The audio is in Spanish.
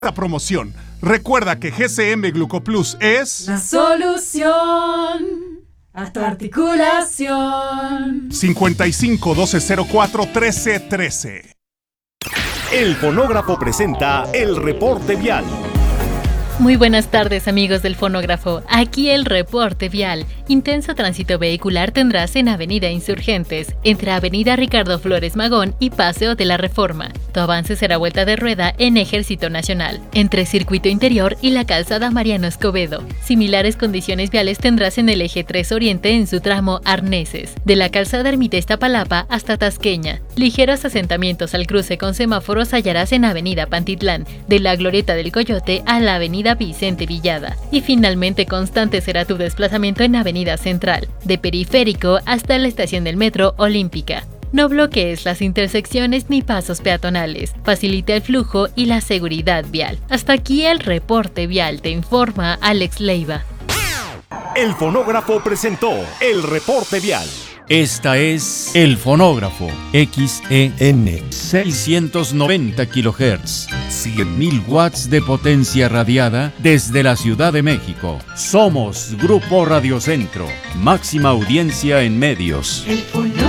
esta promoción. Recuerda que GCM Glucoplus es la solución a tu articulación. 55 1204 1313. El Fonógrafo presenta el reporte vial. Muy buenas tardes, amigos del Fonógrafo. Aquí el reporte vial. Intenso tránsito vehicular tendrás en Avenida Insurgentes, entre Avenida Ricardo Flores Magón y Paseo de la Reforma. Tu avance será vuelta de rueda en Ejército Nacional, entre Circuito Interior y la calzada Mariano Escobedo. Similares condiciones viales tendrás en el Eje 3 Oriente en su tramo Arneses, de la calzada Ermita Iztapalapa hasta Tasqueña. Ligeros asentamientos al cruce con semáforos hallarás en Avenida Pantitlán, de la Glorieta del Coyote a la Avenida Vicente Villada. Y finalmente constante será tu desplazamiento en Avenida Central, de Periférico hasta la estación del Metro Olímpica. No bloquees las intersecciones ni pasos peatonales. Facilita el flujo y la seguridad vial. Hasta aquí el reporte vial, te informa Alex Leiva. El Fonógrafo presentó el reporte vial. Esta es El Fonógrafo, XEN 690 kHz, 100.000 watts de potencia radiada desde la Ciudad de México. Somos Grupo Radio Centro, máxima audiencia en medios. El Fonógrafo.